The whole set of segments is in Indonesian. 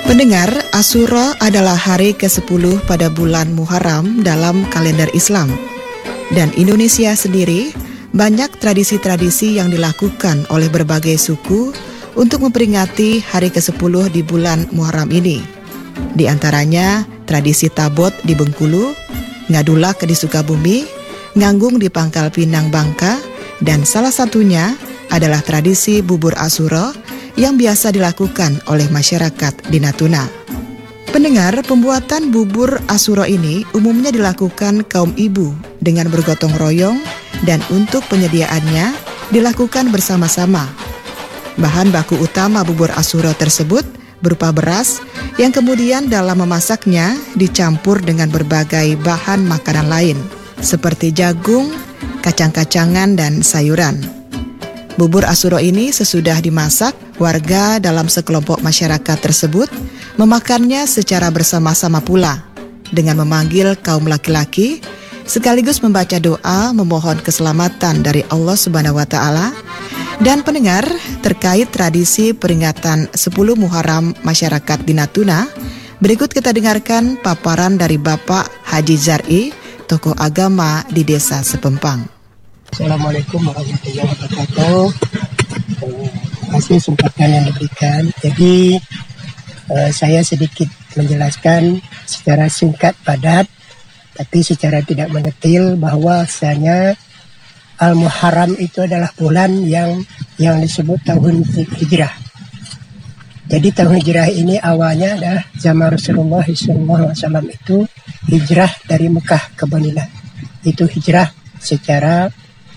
Pendengar, Asyura adalah hari ke-10 pada bulan Muharram dalam kalender Islam. Dan Indonesia sendiri banyak tradisi-tradisi yang dilakukan oleh berbagai suku untuk memperingati hari ke-10 di bulan Muharram ini. Di antaranya tradisi Tabot di Bengkulu, Ngadulak di Sukabumi, Nganggung di Pangkal Pinang Bangka, dan salah satunya adalah tradisi bubur Asyura yang biasa dilakukan oleh masyarakat di Natuna. Pendengar, pembuatan bubur Asyura ini umumnya dilakukan kaum ibu dengan bergotong royong dan untuk penyediaannya dilakukan bersama-sama. Bahan baku utama bubur Asyura tersebut berupa beras yang kemudian dalam memasaknya dicampur dengan berbagai bahan makanan lain seperti jagung, kacang-kacangan, dan sayuran. Bubur Asyura ini sesudah dimasak, warga dalam sekelompok masyarakat tersebut memakannya secara bersama-sama pula dengan memanggil kaum laki-laki sekaligus membaca doa memohon keselamatan dari Allah Subhanahu wa Ta'ala. Dan pendengar, terkait tradisi peringatan 10 Muharram masyarakat di Natuna, berikut kita dengarkan paparan dari Bapak Haji Zar'i, tokoh agama di Desa Sepempang. Assalamualaikum warahmatullahi wabarakatuh. Terima kasih kesempatan yang diberikan. Jadi saya sedikit menjelaskan secara singkat padat, tapi secara tidak mendetil bahwasanya Al-Muharram itu adalah bulan yang disebut tahun Hijrah. Jadi tahun Hijrah ini awalnya adalah zaman Rasulullah SAW itu hijrah dari Mekah ke Madinah. Itu hijrah secara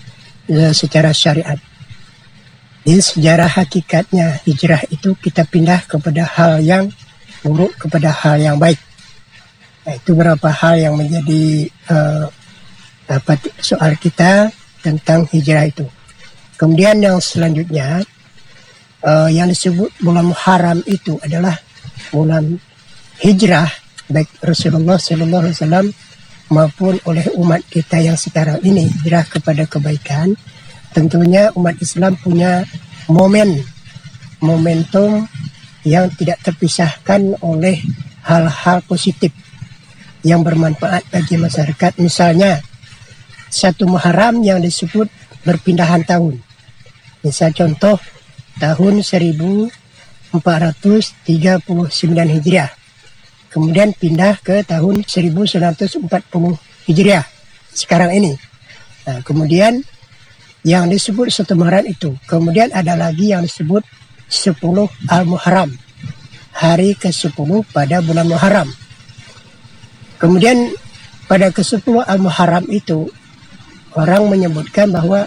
syariat. Di sejarah hakikatnya hijrah itu kita pindah kepada hal yang buruk kepada hal yang baik. Nah, itu beberapa hal yang menjadi soal kita tentang hijrah itu. Kemudian yang selanjutnya yang disebut bulan Muharram itu adalah bulan hijrah baik Rasulullah SAW maupun oleh umat kita yang sekarang ini hijrah kepada kebaikan. Tentunya umat Islam punya momentum yang tidak terpisahkan oleh hal-hal positif yang bermanfaat bagi masyarakat. Misalnya satu Muharram yang disebut berpindahan tahun. Misal contoh tahun 1439 Hijriah. Kemudian pindah ke tahun 1940 Hijriah sekarang ini. Nah, kemudian yang disebut satu Muharram itu. Kemudian ada lagi yang disebut 10 Al-Muharram. Hari ke-10 pada bulan Muharram. Kemudian pada ke-10 Al-Muharram itu orang menyebutkan bahwa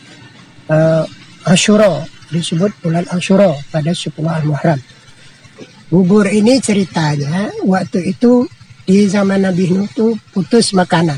Asyura disebut bulan Asyura pada 10 Al-Muharram. Bubur ini ceritanya waktu itu di zaman Nabi Nuh itu putus makanan,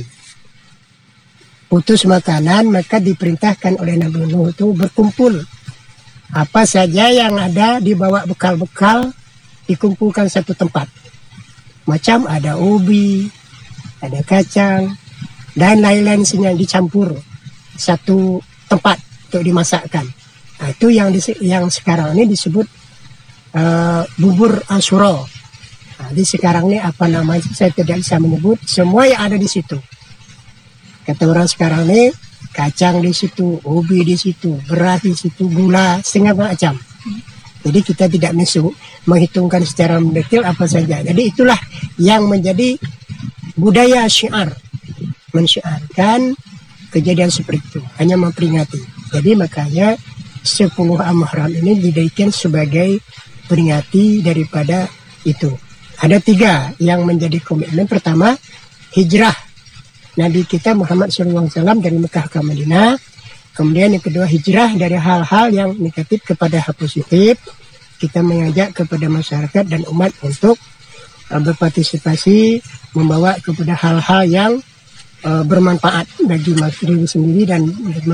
maka diperintahkan oleh Nabi Nuh itu berkumpul. Apa saja yang ada dibawa bekal-bekal dikumpulkan satu tempat. Macam ada ubi, ada kacang, dan lain-lain yang dicampur satu tempat untuk dimasakkan. Nah, itu yang sekarang ini disebut bubur Asyura. Nah, di sekarang ini apa namanya saya tidak bisa menyebut. Semua yang ada di situ. Kata orang sekarang ini kacang di situ, ubi di situ, beras di situ, gula setengah macam. Jadi kita tidak menghitungkan secara mendetail apa saja. Jadi itulah yang menjadi budaya syiar. Mensyiarkan kejadian seperti itu, hanya memperingati. Jadi makanya 10 Al-Muharram ini dijadikan sebagai peringati daripada itu. Ada 3 yang menjadi komitmen. Pertama, hijrah Nabi kita Muhammad SAW dari Mekah ke Madinah. Kemudian yang kedua, hijrah dari hal-hal yang negatif kepada hal positif. Kita mengajak kepada masyarakat dan umat untuk berpartisipasi membawa kepada hal-hal yang bermanfaat bagi diri sendiri dan